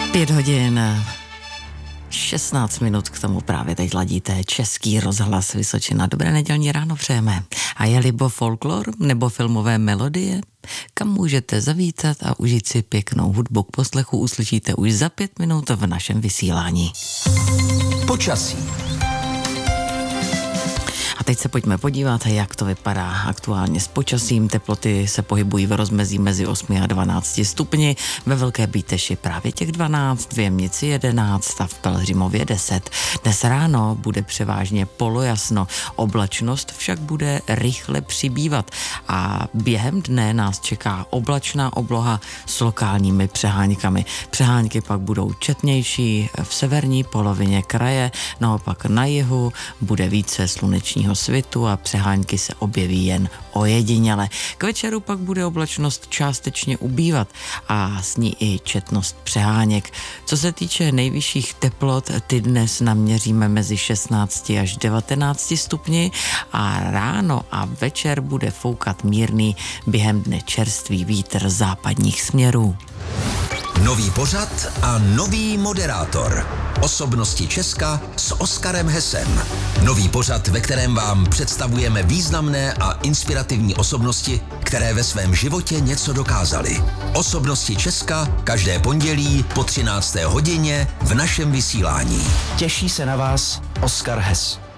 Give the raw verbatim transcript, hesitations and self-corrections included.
Pět hodin, šestnáct minut, k tomu právě teď ladíte Český rozhlas Vysočina. Dobré nedělní ráno přejeme. A je libo folklor nebo filmové melodie? Kam můžete zavítat a užít si pěknou hudbu k poslechu uslyšíte už za pět minut v našem vysílání. Počasí. A teď se pojďme podívat, jak to vypadá aktuálně s počasím. Teploty se pohybují v rozmezí mezi osmi a dvanácti stupni. Ve Velké Bíteši právě těch dvanáct, v Jemnici jedenáct a v Pelhřimově deset. Dnes ráno bude převážně polojasno. Oblačnost však bude rychle přibývat a během dne nás čeká oblačná obloha s lokálními přeháňkami. Přeháňky pak budou četnější v severní polovině kraje, naopak na jihu bude více slunečního svitu a přeháňky se objeví jen ojediněle. K večeru pak bude oblačnost částečně ubývat a s ní i četnost přeháněk. Co se týče nejvyšších teplot, ty dnes naměříme mezi šestnácti až devatenácti stupni a ráno a večer bude foukat mírný, během dne čerstvý vítr západních směrů. Nový pořad a nový moderátor. Osobnosti Česka s Oskarem Hesem. Nový pořad, ve kterém vám představujeme významné a inspirativní osobnosti, které ve svém životě něco dokázaly. Osobnosti Česka každé pondělí po třinácté hodině v našem vysílání. Těší se na vás Oskar Hes.